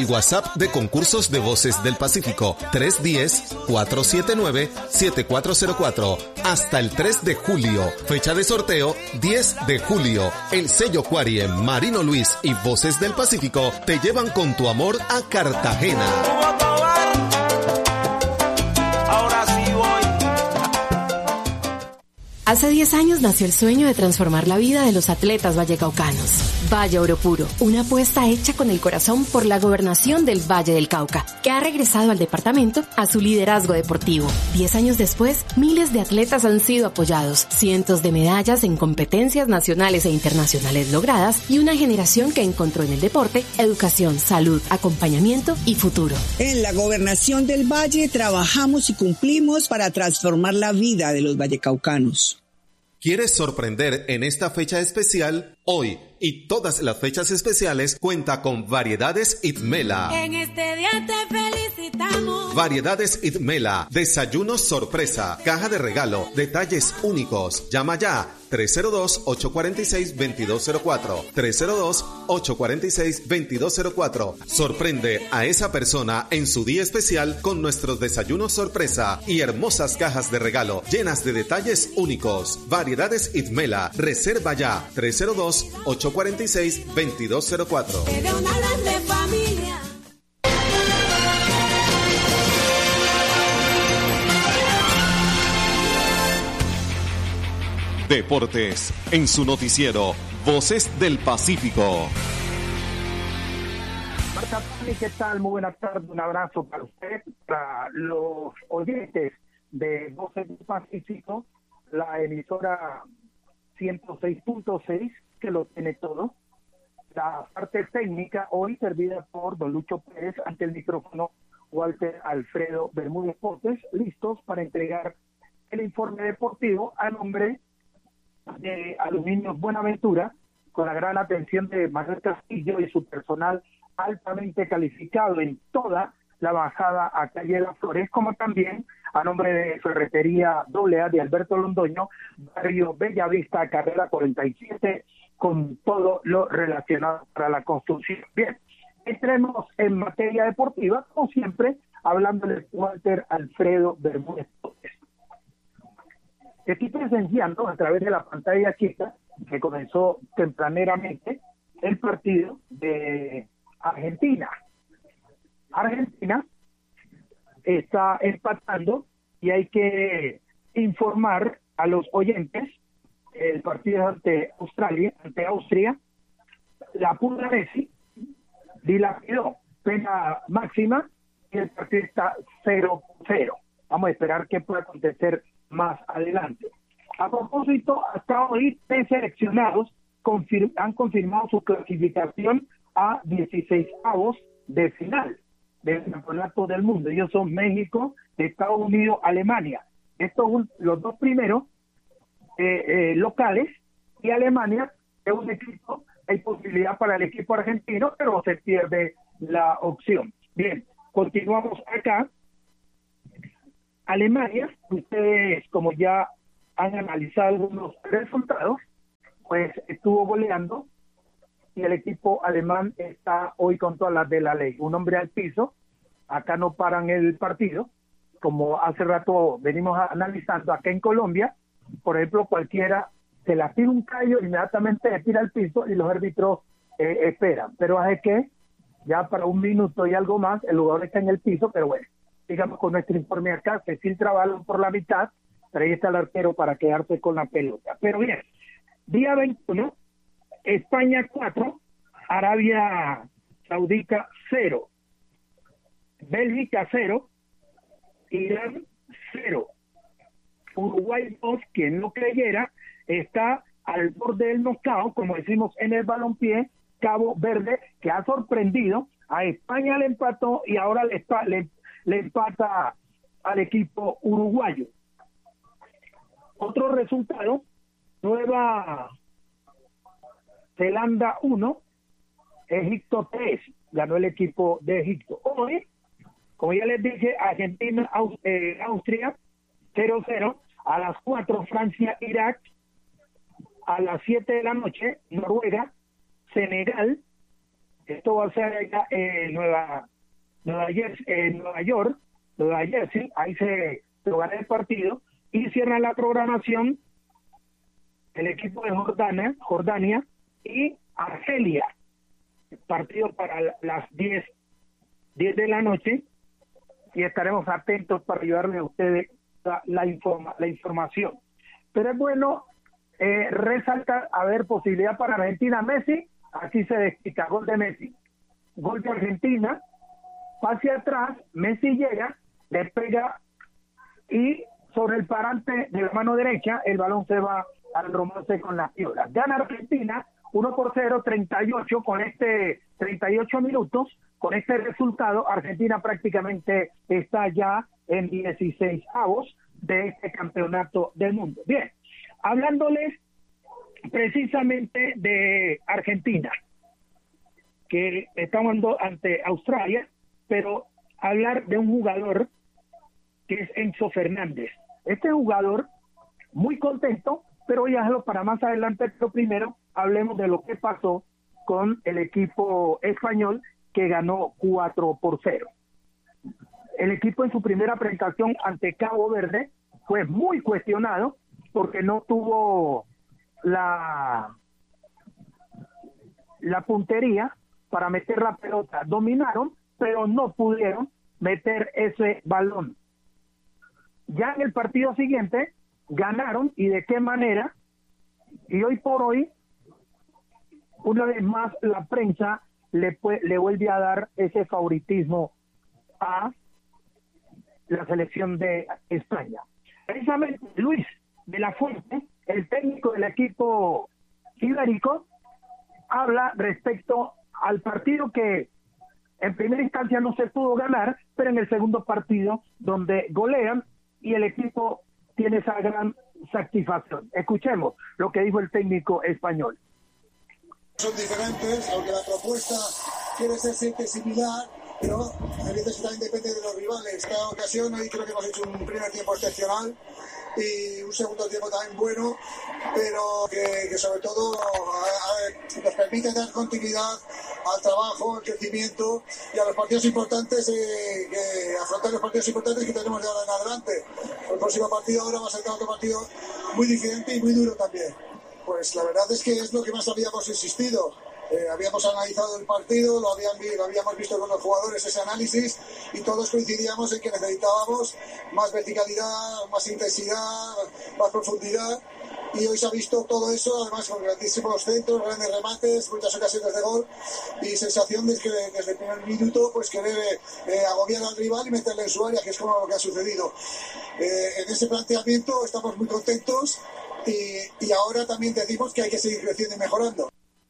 WhatsApp de concursos de Voces del Pacífico 310-479-7404 hasta el 3 de julio. Fecha de sorteo 10 de julio. El sello Quariem, Marino Luis y Voces del Pacífico te llevan con tu amor a Cartagena. Ahora sí voy. Hace 10 años nació el sueño de transformar la vida de los atletas vallecaucanos. Valle Oro Puro, una apuesta hecha con el corazón por la gobernación del Valle del Cauca, que ha regresado al departamento a su liderazgo deportivo. 10 años después, miles de atletas han sido apoyados, cientos de medallas en competencias nacionales e internacionales logradas y una generación que encontró en el deporte educación, salud, acompañamiento y futuro. En la gobernación del Valle trabajamos y cumplimos para transformar la vida de los vallecaucanos. ¿Quieres sorprender en esta fecha especial? Hoy y todas las fechas especiales cuenta con Variedades Itmela. En este día te felicitamos. Variedades Itmela, desayunos sorpresa, caja de regalo, detalles únicos. Llama ya 302-846-2204. 302-846-2204. Sorprende a esa persona en su día especial con nuestros desayunos sorpresa y hermosas cajas de regalo llenas de detalles únicos. Variedades Itmela. Reserva ya 302-846-2204. De una grande familia. Deportes, en su noticiero, Voces del Pacífico. Marta, ¿qué tal? Muy buenas tardes, un abrazo para usted, para los oyentes de Voces del Pacífico, la emisora 106.6, que lo tiene todo. La parte técnica hoy servida por don Lucho Pérez, ante el micrófono Walter Alfredo Bermúdez Portes, listos para entregar el informe deportivo a nombre de Aluminios Buenaventura, con la gran atención de Manuel Castillo y su personal altamente calificado en toda la bajada a Calle Las Flores, como también a nombre de Ferretería AA de Alberto Londoño, barrio Bellavista, carrera 47, con todo lo relacionado para la construcción. Bien, entremos en materia deportiva, como siempre, hablándole Walter Alfredo Bermúdez Portes. Estoy presenciando a través de la pantalla chica, que comenzó tempraneramente, el partido de Argentina. Argentina está empatando y hay que informar a los oyentes, el partido ante Austria, la Pura Messi dilapidó pena máxima y el partido está 0-0. Vamos a esperar qué puede acontecer más adelante. A propósito, hasta hoy 3 seleccionados han confirmado su clasificación a 16avos de final del Campeonato del Mundo. Ellos son México, Estados Unidos, Alemania. Estos los dos primeros locales, y Alemania es un equipo, hay posibilidad para el equipo argentino, pero se pierde la opción. Bien, continuamos acá. Alemania, ustedes como ya han analizado algunos resultados, pues estuvo goleando y el equipo alemán está hoy con todas las de la ley. Un hombre al piso, acá no paran el partido, como hace rato venimos analizando acá en Colombia, por ejemplo, cualquiera se la tira un callo, inmediatamente se tira al piso y los árbitros esperan. Pero es que ya para 1 minuto y algo más, el jugador está en el piso, pero bueno, digamos con nuestro informe acá, se filtra balón por la mitad, pero ahí está el arquero para quedarse con la pelota. Pero bien, día 21, España 4, Arabia Saudita 0, Bélgica 0, Irán 0, Uruguay 2, quien no creyera, está al borde del knockout, como decimos en el balompié. Cabo Verde, que ha sorprendido, a España le empató y ahora le empata al equipo uruguayo. Otro resultado, Nueva Zelanda 1, Egipto 3, ganó el equipo de Egipto. Hoy, como ya les dije, Argentina, Austria 0-0, a las 4 Francia, Irak, a las 7 de la noche Noruega, Senegal, Esto va a ser allá en Nueva Jersey, ahí se jugará el partido, y cierra la programación el equipo de Jordania y Argelia, partido para las 10 de la noche, y estaremos atentos para ayudarle a ustedes la información. Pero es bueno resaltar, a ver, posibilidad para Argentina. Messi, aquí se desquita, gol de Messi, gol de Argentina, pase atrás, Messi llega, le pega y sobre el parante de la mano derecha el balón se va al romance con las piedras. Gana Argentina 1-0, 38 con 38 minutos. Con este resultado, Argentina prácticamente está ya en 16avos de este campeonato del mundo. Bien, hablándoles precisamente de Argentina, que estamos ante Australia, pero hablar de un jugador que es Enzo Fernández. Este jugador, muy contento, pero ya es para más adelante, pero primero hablemos de lo que pasó con el equipo español que ganó 4-0. El equipo en su primera presentación ante Cabo Verde fue muy cuestionado porque no tuvo la puntería para meter la pelota. Dominaron, pero no pudieron meter ese balón. Ya en el partido siguiente ganaron, y de qué manera, y hoy por hoy una vez más la prensa le vuelve a dar ese favoritismo a la selección de España. Precisamente Luis de la Fuente, el técnico del equipo ibérico, habla respecto al partido que en primera instancia no se pudo ganar, pero en el segundo partido donde golean y el equipo tiene esa gran satisfacción. Escuchemos lo que dijo el técnico español. Son diferentes, aunque la propuesta quiere ser siempre similar, pero evidentemente también depende de los rivales. Cada ocasión hoy creo que hemos hecho un primer tiempo excepcional y un segundo tiempo también bueno, pero que sobre todo nos permite dar continuidad al trabajo, al crecimiento y a los partidos importantes, afrontar los partidos importantes que tenemos de ahora en adelante. El próximo partido ahora va a ser otro partido muy diferente y muy duro también. Pues la verdad es que es lo que más habíamos insistido. Habíamos analizado el partido, lo habíamos visto con los jugadores, ese análisis, y todos coincidíamos en que necesitábamos más verticalidad, más intensidad, más profundidad, y hoy se ha visto todo eso, además con grandísimos centros, grandes remates, muchas ocasiones de gol, y sensación de que desde el primer minuto pues que debe agobiar al rival y meterle en su área, que es como lo que ha sucedido. En ese planteamiento estamos muy contentos, y ahora también decimos que hay que seguir creciendo y mejorando.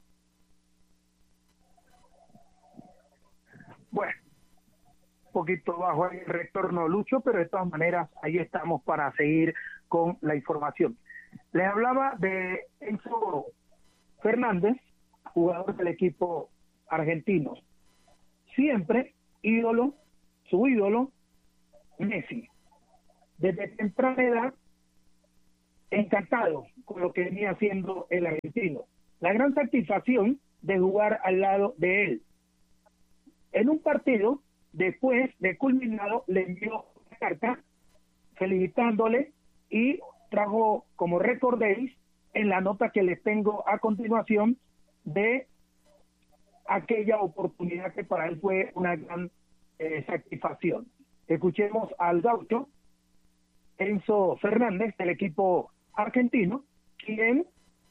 Bueno, un poquito bajo el retorno, Lucho, pero de todas maneras ahí estamos para seguir con la información. Les hablaba de Enzo Fernández, jugador del equipo argentino. Siempre su ídolo, Messi. Desde temprana edad, encantado con lo que venía haciendo el argentino. La gran satisfacción de jugar al lado de él. En un partido, después de culminado, le envió una carta felicitándole y trajo, como recordéis, en la nota que les tengo a continuación, de aquella oportunidad que para él fue una gran satisfacción. Escuchemos al gaucho Enzo Fernández del equipo argentino, quien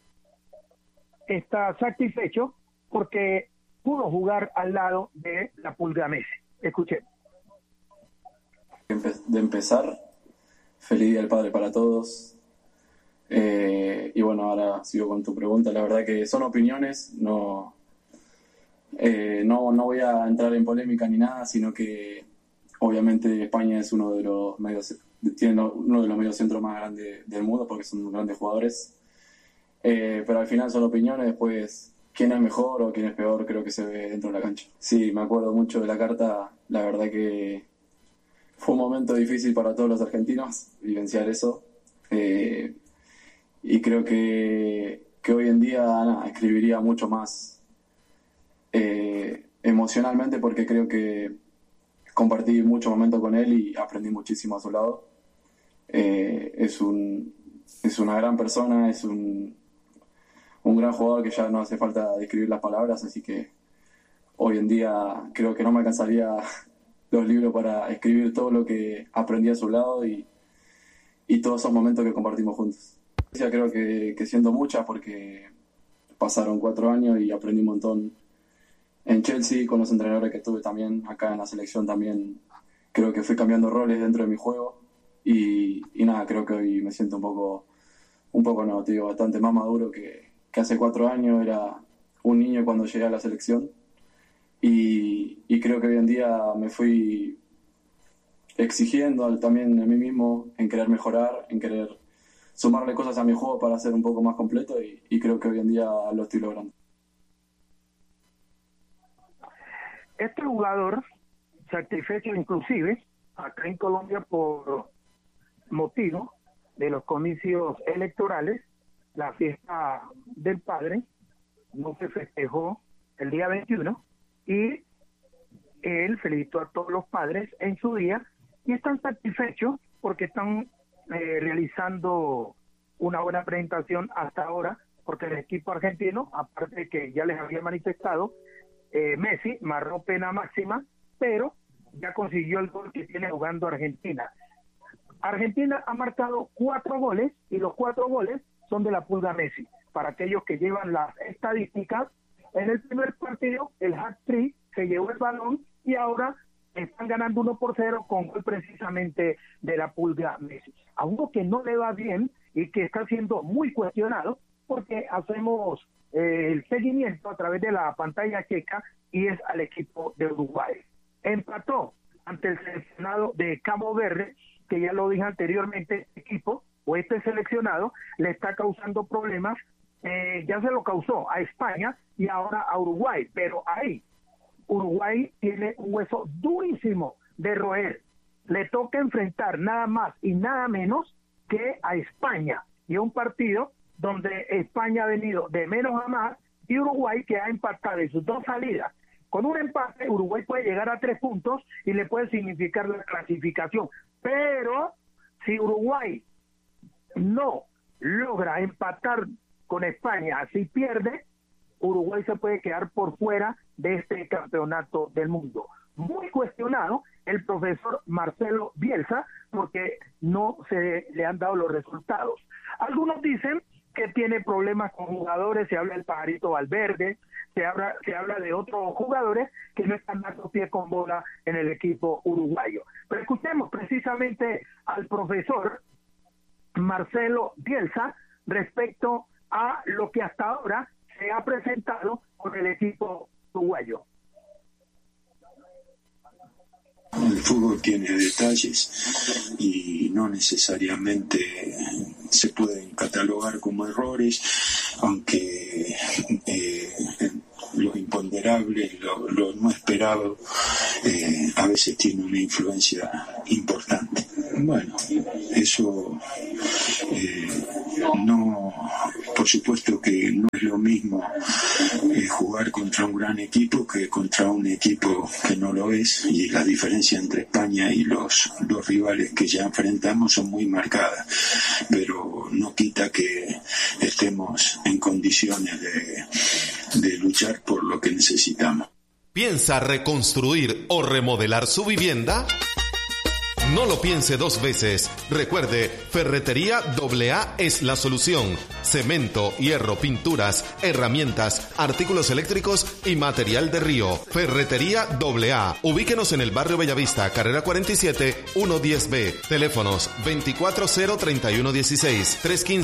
está satisfecho porque pudo jugar al lado de la Pulga Messi. Escuchemos. De empezar, feliz Día del Padre para todos. Y bueno, ahora sigo con tu pregunta. La verdad que son opiniones, no voy a entrar en polémica ni nada, sino que obviamente España es uno de los mediocentros más grandes del mundo porque son grandes jugadores. Pero al final son opiniones, después quién es mejor o quién es peor creo que se ve dentro de la cancha. Sí, me acuerdo mucho de la carta, la verdad que fue un momento difícil para todos los argentinos vivenciar eso, y creo que hoy en día escribiría mucho más emocionalmente, porque creo que compartí muchos momentos con él y aprendí muchísimo a su lado. Es una gran persona, es un gran jugador que ya no hace falta describir las palabras, así que hoy en día creo que no me alcanzaría los libros para escribir todo lo que aprendí a su lado y todos esos momentos que compartimos juntos. Creo que siento muchas, porque pasaron 4 años y aprendí un montón en Chelsea, con los entrenadores que tuve también, acá en la selección también. Creo que fui cambiando roles dentro de mi juego y nada, creo que hoy me siento un poco no, te digo, bastante más maduro que hace 4 años. Era un niño cuando llegué a la selección y creo que hoy en día me fui exigiendo también a mí mismo en querer mejorar, en querer sumarle cosas a mi juego para ser un poco más completo y creo que hoy en día lo estoy logrando. Este jugador, satisfecho inclusive acá en Colombia por motivo de los comicios electorales, la fiesta del padre no se festejó el día 21 y él felicitó a todos los padres en su día y están satisfechos porque están realizando una buena presentación hasta ahora, porque el equipo argentino, aparte de que ya les había manifestado, Messi marcó pena máxima, pero ya consiguió el gol que tiene jugando Argentina. Argentina ha marcado 4 goles y los 4 goles son de la Pulga Messi. Para aquellos que llevan las estadísticas, en el primer partido el hat-trick se llevó el balón y ahora están ganando 1-0 con gol precisamente de la Pulga Messi. A uno que no le va bien y que está siendo muy cuestionado, porque hacemos el seguimiento a través de la pantalla checa, y es al equipo de Uruguay. Empató ante el seleccionado de Cabo Verde, que ya lo dije anteriormente, equipo o este seleccionado le está causando problemas, ya se lo causó a España y ahora a Uruguay, pero ahí Uruguay tiene un hueso durísimo de roer. Le toca enfrentar nada más y nada menos que a España, y es un partido donde España ha venido de menos a más y Uruguay, que ha empatado en sus 2 salidas. Con un empate Uruguay puede llegar a 3 puntos y le puede significar la clasificación, pero si Uruguay no logra empatar con España, si pierde, Uruguay se puede quedar por fuera de este campeonato del mundo. Muy cuestionado el profesor Marcelo Bielsa, porque no se le han dado los resultados. Algunos dicen que tiene problemas con jugadores, se habla del Pajarito Valverde, se habla de otros jugadores que no están dando pie con bola en el equipo uruguayo. Pero escuchemos precisamente al profesor Marcelo Bielsa respecto a lo que hasta ahora se ha presentado con el equipo uruguayo. El fútbol tiene detalles y no necesariamente se pueden catalogar como errores, aunque lo imponderable, lo no esperado, a veces tiene una influencia importante. Bueno, eso no, por supuesto que no es lo mismo jugar contra un gran equipo que contra un equipo que no lo es, y la diferencia entre España y los rivales que ya enfrentamos son muy marcadas, pero no quita que estemos en condiciones de luchar por lo que necesitamos. ¿Piensa reconstruir o remodelar su vivienda? No lo piense 2 veces. Recuerde, Ferretería AA es la solución. Cemento, hierro, pinturas, herramientas, artículos eléctricos y material de río. Ferretería AA. Ubíquenos en el barrio Bellavista, carrera 47, 110B. Teléfonos 240-3116,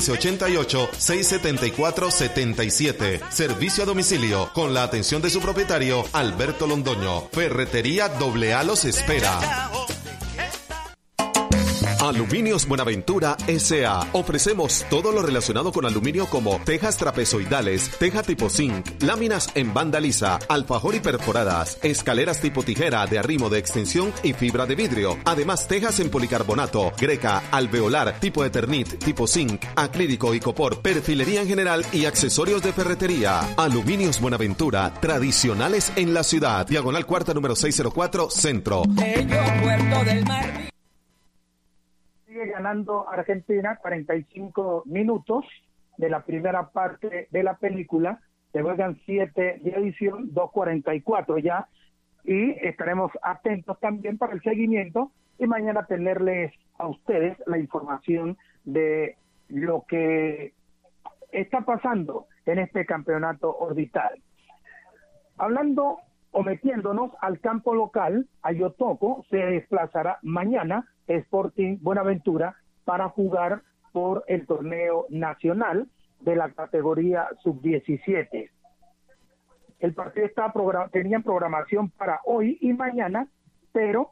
315-88-674-77. Servicio a domicilio con la atención de su propietario, Alberto Londoño. Ferretería AA los espera. Aluminios Buenaventura S.A. Ofrecemos todo lo relacionado con aluminio como tejas trapezoidales, teja tipo zinc, láminas en banda lisa, alfajor y perforadas, escaleras tipo tijera de arrimo de extensión y fibra de vidrio. Además, tejas en policarbonato, greca, alveolar, tipo Eternit, tipo zinc, acrílico y copor, perfilería en general y accesorios de ferretería. Aluminios Buenaventura, tradicionales en la ciudad. Diagonal Cuarta número 604, Centro. Puerto del Mar. Sigue ganando Argentina 45 minutos de la primera parte de la película. Se juegan 7 de adición, 2:44 ya. Y estaremos atentos también para el seguimiento y mañana tenerles a ustedes la información de lo que está pasando en este campeonato orbital. Hablando o metiéndonos al campo local, a Yotoco se desplazará mañana Sporting Buenaventura para jugar por el torneo nacional de la categoría sub-17. El partido tenía programación para hoy y mañana, pero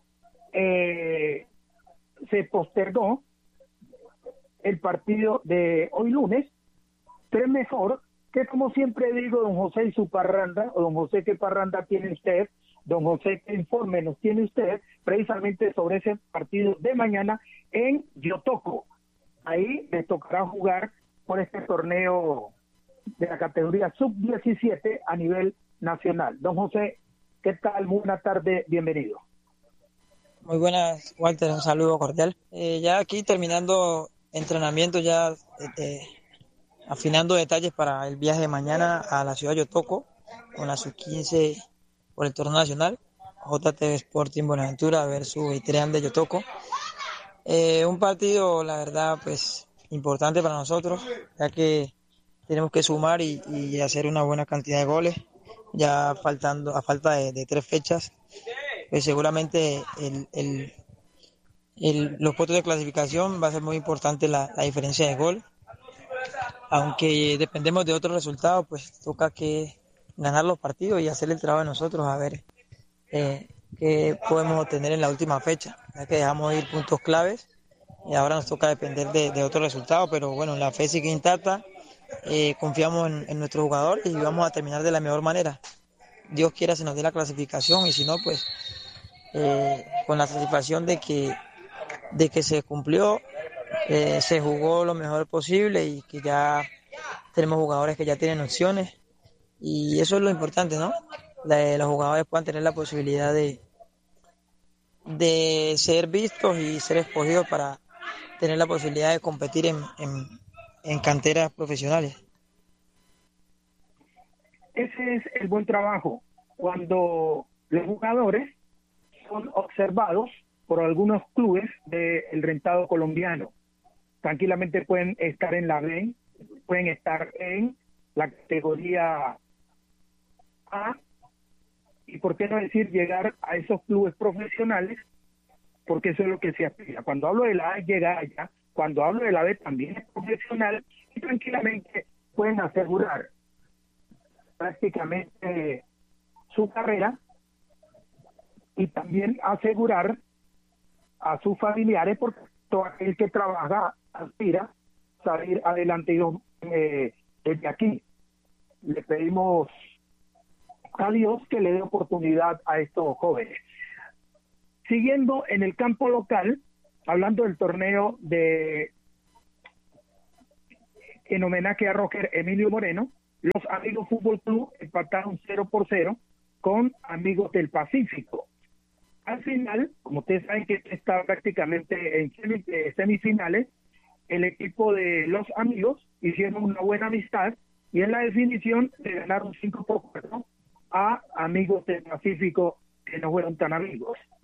se postergó el partido de hoy lunes, pero es mejor que, como siempre digo, don José y su parranda, o don José, ¿qué parranda tiene usted? Don José, ¿qué informe nos tiene usted precisamente sobre ese partido de mañana en Yotoco? Ahí les tocará jugar por este torneo de la categoría sub-17 a nivel nacional. Don José, ¿qué tal? Muy buena tarde, bienvenido. Muy buenas, Walter, un saludo cordial. Ya aquí terminando entrenamiento, ya afinando detalles para el viaje de mañana a la ciudad de Yotoco con la sub-15 por el torneo nacional, JT Sporting Buenaventura versus Itrean de Yotoco. Un partido, la verdad, pues importante para nosotros, ya que tenemos que sumar y hacer una buena cantidad de goles, ya a falta de 3 fechas. Pues seguramente los puestos de clasificación va a ser muy importante la diferencia de gol. Aunque dependemos de otros resultados, pues toca que ganar los partidos y hacer el trabajo de nosotros, a ver qué podemos obtener en la última fecha, ya que dejamos de ir puntos claves y ahora nos toca depender de otros resultados, pero bueno, la fe sigue intacta, confiamos en nuestro jugador y vamos a terminar de la mejor manera. Dios quiera se nos dé la clasificación y si no, pues con la satisfacción de que se cumplió, se jugó lo mejor posible y que ya tenemos jugadores que ya tienen opciones y eso es lo importante, ¿no? Los jugadores puedan tener la posibilidad de ser vistos y ser escogidos para tener la posibilidad de competir en canteras profesionales. Ese es el buen trabajo, cuando los jugadores son observados por algunos clubes del rentado colombiano. Tranquilamente pueden estar en la B, pueden estar en la categoría A, y por qué no decir llegar a esos clubes profesionales, porque eso es lo que se aspira. Cuando hablo de la A, llega allá, cuando hablo de la B también es profesional, y tranquilamente pueden asegurar prácticamente su carrera y también asegurar a sus familiares, porque todo aquel que trabaja aspira a salir adelante. Desde aquí le pedimos a Dios que le dé oportunidad a estos jóvenes. Siguiendo en el campo local, hablando del torneo en homenaje a Roger Emilio Moreno, los Amigos Fútbol Club empataron 0-0 con Amigos del Pacífico. Al final, como ustedes saben que está prácticamente en semifinales, el equipo de los Amigos hicieron una buena amistad y en la definición le ganaron 5-4 a Amigos del Pacífico, que no fueron tan amigos.